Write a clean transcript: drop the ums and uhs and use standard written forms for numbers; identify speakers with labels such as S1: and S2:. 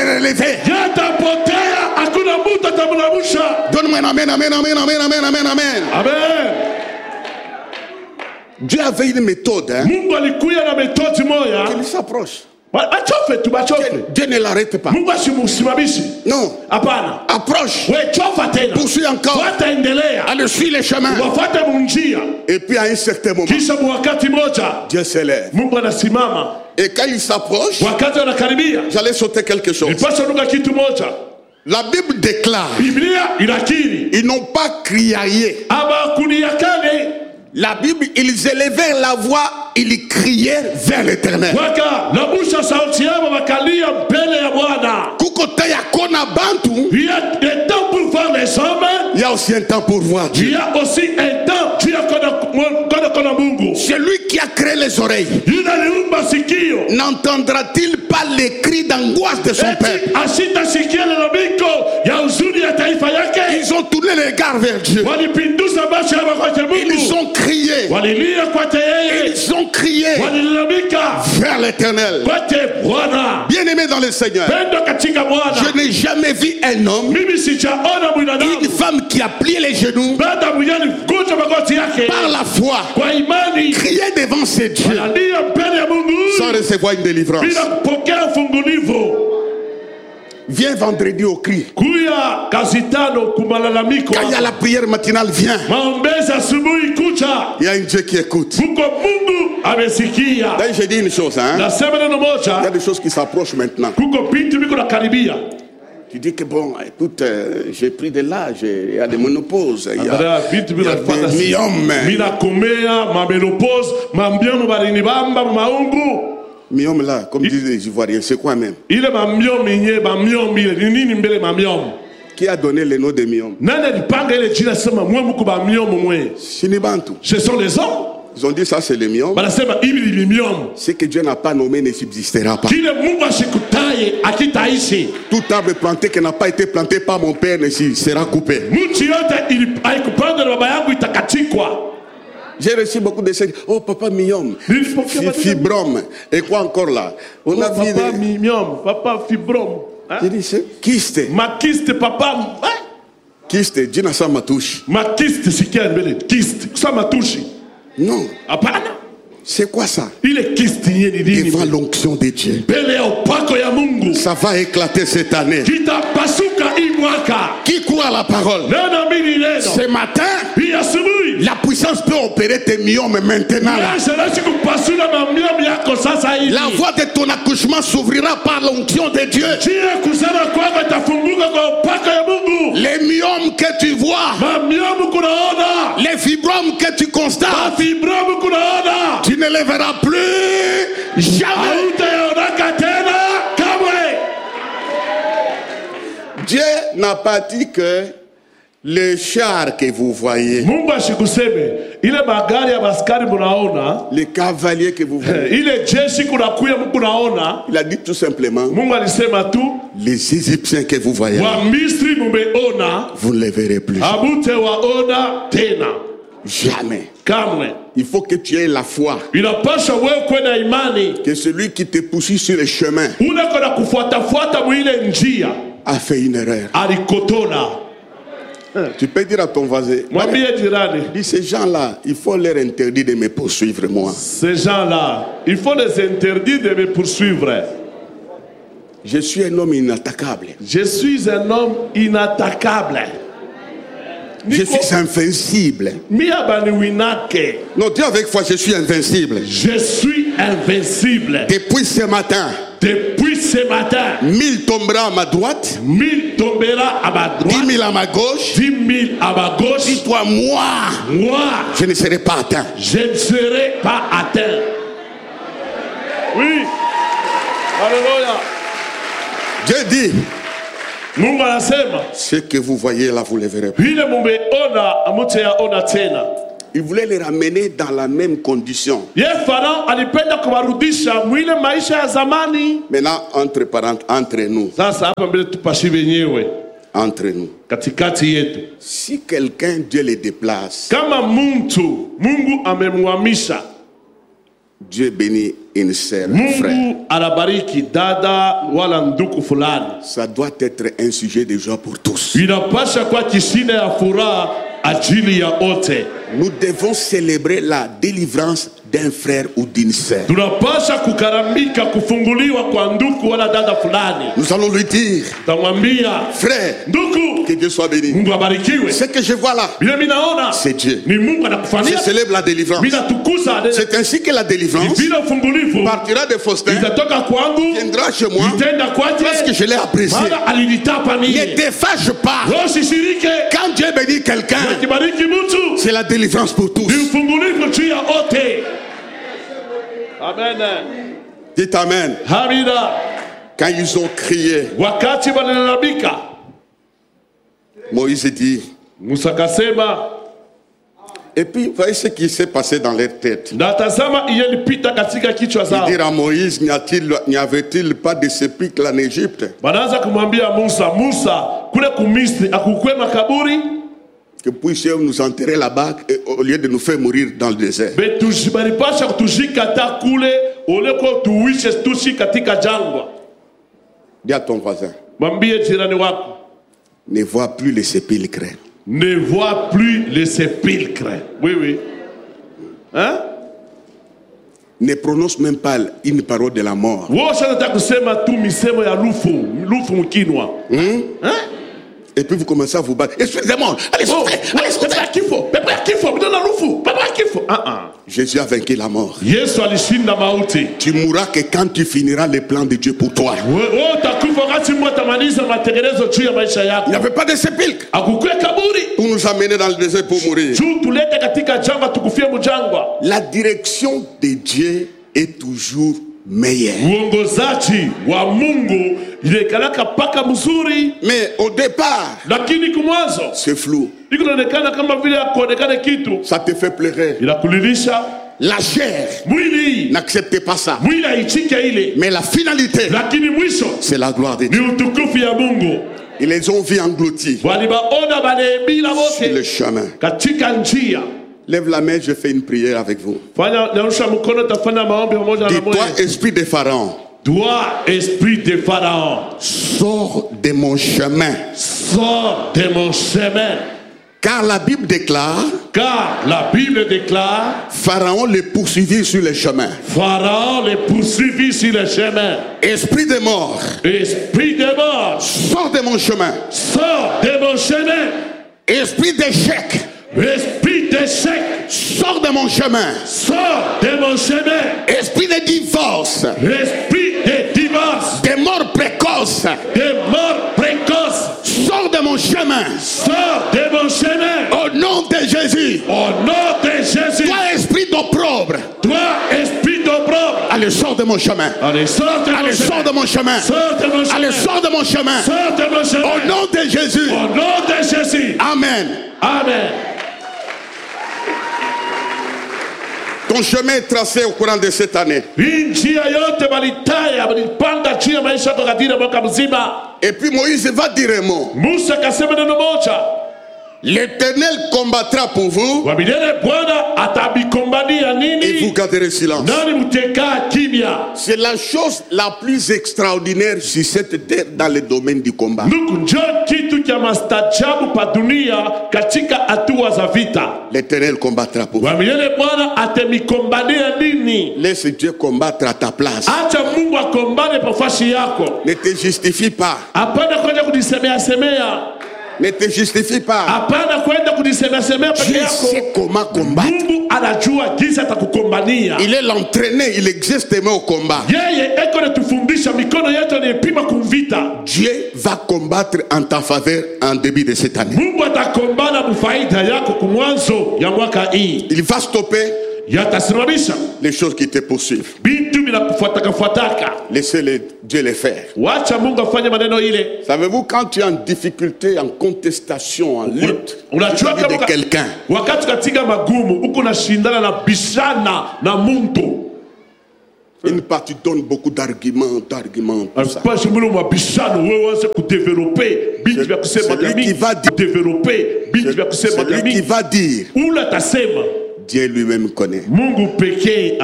S1: le relever. Donne-moi un amen, amen, amen, amen, amen, amen, amen.
S2: Amen.
S1: Dieu avait une méthode.
S2: Mungu alikuya na metodi moya.
S1: Il s'approche.
S2: Bachofe tu bachofe.
S1: Dieu ne l'arrête pas.
S2: Mungu asimusimamishi.
S1: Non.
S2: Hapana.
S1: Approche.
S2: We chofa tena.
S1: Poursuis encore.
S2: Wataendelea.
S1: Allez, suis les chemins.
S2: Wafuate munjia.
S1: Et puis à un certain moment,
S2: Kisha wakati moja.
S1: Dieu s'élève.
S2: Mungu anasimama.
S1: Et quand il s'approche,
S2: Wakati anakaribia.
S1: j'allais sauter quelque chose.
S2: Nipasha nuka kitu moja.
S1: La Bible déclare,
S2: Biblia inakiri.
S1: ils n'ont pas criaillé.
S2: Aba kuniyakane.
S1: La Bible, ils élevèrent la voix, ils criaient vers l'Éternel.
S2: Waka labusha sauti yao wakalia mbele ya Bwana.
S1: Kuko taya kona bantu.
S2: Il y a un temps pour voir les hommes.
S1: Il y a aussi un temps pour voir
S2: Il
S1: Dieu.
S2: y a aussi un temps Dieu kona Mungu.
S1: Celui qui a créé les oreilles,
S2: Yule aliumba sikio.
S1: n'entendra-t-il pas les cris d'angoisse de son peuple?
S2: Asitasikia lalamiko ya huzuni ya taifa yake.
S1: Ils ont tourné les regards vers Dieu.
S2: Walipinduza macho yao kwa Mungu.
S1: Ils ont crié.
S2: Walilia kwa yeye.
S1: Ils ont crié
S2: Walilalamika
S1: vers l'Éternel.
S2: kwa Bwana.
S1: Bien-aimé dans le Seigneur,
S2: Pendo katika Bwana.
S1: je n'ai jamais vu un homme,
S2: Mimi sijaona mwanadamu.
S1: une femme qui a plié les genoux
S2: Baada mwenye kuja magoti yake.
S1: par la foi,
S2: Kwa imani.
S1: crier devant ses dieux
S2: Wanalia mbele ya Mungu.
S1: sans recevoir une délivrance.
S2: Bila kupokea fungulivu.
S1: Viens vendredi au cri.
S2: Kuya kazi tano kumalalamiko.
S1: Quand il y a la prière matinale, viens.
S2: Maombezi asubuhi kucha.
S1: Il y a un Dieu qui écoute.
S2: Mungu amesikia.
S1: D'ailleurs, j'ai dit une chose, hein.
S2: Nasema neno
S1: Il y a
S2: moja.
S1: des choses qui s'approchent maintenant.
S2: Kuko vitu viko nakaribia.
S1: Tu dis que bon, écoute, j'ai pris de l'âge, il y a des monopauses, il y
S2: Angalia
S1: a
S2: vitu
S1: des myomes.
S2: Mina komea, mamenopause, mambiano barini bamba, maungu.
S1: Myomes là, comme disent les Ivoiriens, c'est quoi même?
S2: Ile mamiomi nye, mamiomi ile, ni nini mbele mamiomi?
S1: Qui a donné le nom de myomes?
S2: Nani alipanga ile jina sema mwe muku mamiomi mwe?
S1: Sinibantu.
S2: Ce sont les hommes.
S1: Ils ont dit ça c'est les myomes.
S2: Banasema hivi ni miomi.
S1: Ce que Dieu n'a pas nommé ne subsistera pas.
S2: Kile Mungu asikutaye akitaishi.
S1: Tout arbre planté qui n'a pas été planté par mon père ne sera coupé.
S2: Mti yote haikupandwa na baba yangu itakatikwa.
S1: J'ai reçu beaucoup de signes. Oh papa myome, fibrome. Et quoi encore là? On a vu
S2: papa myome, papa fibrome.
S1: J'ai dit c'est kyste.
S2: Ma kyste papa.
S1: Kyste, Dieu n'a pas ma touche.
S2: Ma kyste sikia mbele. Kyste, ça ma touche.
S1: Non.
S2: Hapana.
S1: C'est quoi ça?
S2: Il est kyste ni nini?
S1: Devant l'onction de Dieu.
S2: Mbele ya upako ya Mungu.
S1: Ça va éclater cette année.
S2: Kitapasuka hii mwaka.
S1: Qui croit à la parole?
S2: Neno mimi neno.
S1: Ce matin,
S2: Hii asubuhi.
S1: la puissance peut opérer tes myomes maintenant. Là. La voie de ton accouchement s'ouvrira par l'onction de Dieu. Les myomes que tu vois, les fibromes que tu constates, tu ne les verras plus jamais. Dieu n'a pas dit que les chars que vous voyez, les cavaliers que vous voyez, il a dit tout simplement, les Égyptiens que vous voyez, vous ne les verrez plus. Jamais. Il faut que tu aies la foi. Que celui qui te poursuit sur le chemin a fait une erreur. Tu peux dire à ton voisin, dis ces gens-là, il faut leur interdire de me poursuivre moi.
S2: Ces gens-là, il faut les interdire de me poursuivre.
S1: Je suis un homme inattaquable.
S2: Je suis un homme inattaquable.
S1: Je suis invincible. Non, dis avec foi, je suis invincible.
S2: Je suis invincible.
S1: Depuis ce matin.
S2: Depuis ce matin.
S1: 1000 tombera à ma droite.
S2: 1000 tombera à ma droite.
S1: 10 000 à ma gauche.
S2: 10 000 à ma gauche.
S1: Dis-toi, moi, je ne serai pas atteint.
S2: Je ne serai pas atteint. Oui. Alléluia.
S1: Dieu dit,
S2: Mungu anasema,
S1: ce que vous voyez là, vous le verrez pas. Il voulait les ramener dans la même condition. Maintenant, entre nous. Entre nous. Si quelqu'un, Dieu le déplace, Dieu bénit une sœur, un frère.
S2: Mungu anabariki dada wala ndugu fulani.
S1: Ça doit être un sujet de joie pour tous.
S2: Inapasha kwa kisine ya furaha ajili ya wote.
S1: Nous devons célébrer la délivrance d'un frère ou d'une sœur.
S2: Tunapasha kukarambika kufunguliwa kwa ndugu wala dada fulani.
S1: Nous allons lui dire,
S2: Tamwambia,
S1: frère,
S2: ndugu,
S1: que Dieu soit béni.
S2: Mungu abarikiwe.
S1: Ce que je vois là,
S2: Bila mimi naona
S1: c'est Dieu.
S2: ni Mungu
S1: Je
S2: anakufanyia.
S1: célèbre la délivrance.
S2: Mimi natukuza.
S1: C'est ainsi que la délivrance
S2: Bila ufungulivu
S1: partira de Faustin,
S2: itatoka kwangu,
S1: viendra chez moi,
S2: itenda
S1: parce que
S2: kwake.
S1: je l'ai apprécié.
S2: Maana alinitapa mimi.
S1: Ne te fâche pas.
S2: Usishirike.
S1: Quand Dieu bénit quelqu'un,
S2: Akibariki mtu
S1: c'est la délivrance pour tous.
S2: ni ufungulivu juu ya wote. Amen.
S1: Dites Amen.
S2: Hamida.
S1: Quand ils ont crié,
S2: Wakati walilalamika,
S1: Moïse dit,
S2: Musa kasema,
S1: et puis voyez ce qui s'est passé dans leur tête.
S2: natazama ilipita katika kichwa zao.
S1: Dire à Moïse, n'y avait-il pas de sépulcre en Égypte?
S2: Wanaanza kumwambia Musa, kule kumisri akukwe makaburi,
S1: Que puissions nous enterrer là-bas au lieu de nous faire mourir dans le désert.
S2: balipasha kutujika ta kule oleko tuishe tushi katika jangwa.
S1: Dis à ton voisin,
S2: Mwambie jirani wako,
S1: ne vois plus les sépulcres.
S2: ne vois plus les sépulcres. Oui. Hein?
S1: Ne prononce même pas une parole de la mort.
S2: Wosha nataka kusema tu misemo ya lufu mkinwa. Hein?
S1: Et puis vous commencez à vous battre. Esprit de mort, allez sortez, allez sortez. Jésus a vaincu la mort.
S2: Yesu alishinda mauti.
S1: Tu mourras que quand tu finiras les plans de Dieu pour toi. Il n'y avait pas de sépulcre pour nous amener dans le désert pour mourir. La direction de Dieu est toujours meilleure.
S2: Uongozaji wa Mungu inaonekana paka mzuri,
S1: mais au départ,
S2: lakini kumwanzo
S1: c'est flou.
S2: inaonekana kama vile hakuonekana kitu.
S1: Ça te fait pleurer.
S2: Inakulilisha.
S1: La chair
S2: Mwili
S1: n'accepte pas ça.
S2: Mwili haichiki ile.
S1: Mais la finalité,
S2: lakini mwisho
S1: c'est la gloire de
S2: ni
S1: Dieu.
S2: utukufu ya Mungu.
S1: Ils les ont vus engloutis
S2: Walibaona balebila
S1: sur le
S2: wote
S1: chemin.
S2: katika njia.
S1: Lève la main, je fais une prière avec vous.
S2: Fanya nyosha mkono, tafanya maombi pamoja na
S1: Dis-toi,
S2: mimi.
S1: esprit de Pharaon,
S2: Toi, esprit de Pharaon,
S1: sors de mon chemin.
S2: sors de mon chemin.
S1: Car la Bible déclare,
S2: Car la Bible déclare,
S1: Pharaon les poursuivit sur le chemin.
S2: Pharaon les poursuivit sur le chemin.
S1: Esprit de mort,
S2: Esprit de mort,
S1: sors de mon chemin.
S2: sors de mon chemin.
S1: Esprit d'échec,
S2: Esprit d'échec,
S1: sors de mon chemin.
S2: sors de mon chemin.
S1: Esprit de divorce,
S2: Esprit de divorce,
S1: de mort précoce,
S2: de mort précoce,
S1: sors de mon chemin.
S2: sors de mon chemin.
S1: Au nom de Jésus.
S2: Au nom de Jésus.
S1: Toi, esprit d'opprobre,
S2: Toi, esprit d'opprobre,
S1: allez, sors de mon chemin.
S2: allez, sors de mon
S1: Allez,
S2: chemin.
S1: sors de mon chemin.
S2: Sors de mon chemin.
S1: Allez, sors de mon chemin.
S2: Sors de mon chemin.
S1: Au nom de Jésus.
S2: Au nom de Jésus.
S1: Amen.
S2: Amen.
S1: Ton chemin est tracé au courant de cette année.
S2: Njia yote balitaya balipanda njia maisha yako kadiri mwaka mzima.
S1: Et puis Moïse va dire un mot.
S2: Musa kasema neno moja.
S1: L'Éternel combattra pour vous
S2: Wamilele Bwana atabikombania
S1: et
S2: nini?
S1: vous garderez silence.
S2: Nani muteka kimya?
S1: C'est la chose la plus extraordinaire sur cette terre dans le domaine du combat.
S2: Ndugu, njoo kitu cha mastajabu pa dunia katika hatua za vita.
S1: L'Éternel combattra pour vous.
S2: Wamilele Bwana atemikombania nini?
S1: Laisse Dieu combattre à ta place.
S2: Acha Mungu akombane pa fashi yako.
S1: Ne te justifie pas.
S2: Hapana kwenda kujisemea.
S1: Ne te justifie pas.
S2: Hapana kwenda kujisemea peke
S1: Dieu
S2: yako.
S1: sait comment combattre.
S2: Mungu anajua jinsi atakukombania.
S1: Il est l'entraîné, il existe même au combat.
S2: Yeye eko natufundisha, mikono yetu inapima kumvita.
S1: Dieu va combattre en ta faveur en début de cette année.
S2: Mungu atakombana mufaida yako kumwanzo ya mwaka hii.
S1: Il va stopper
S2: Yatasimamisha
S1: les choses qui te poursuivent.
S2: bintu vinakufuataka.
S1: Laissez Dieu les faire.
S2: Wacha Mungu afanye maneno ile.
S1: Savez-vous, quand tu es en difficulté, en contestation, en lutte
S2: Unajua
S1: vis-à-vis de quelqu'un,
S2: wakati katika magumu uko nashindana na bishana na mtu.
S1: une partie donne beaucoup d'arguments, tout ça.
S2: Pas mulu mabishano wewe waanze kudeveloper bintu vya kusema
S1: Celui qui va dire,
S2: developer bintu vya kusema
S1: celui qui va dire,
S2: ula tasema
S1: Dieu lui-même connaît.
S2: Mungu pekee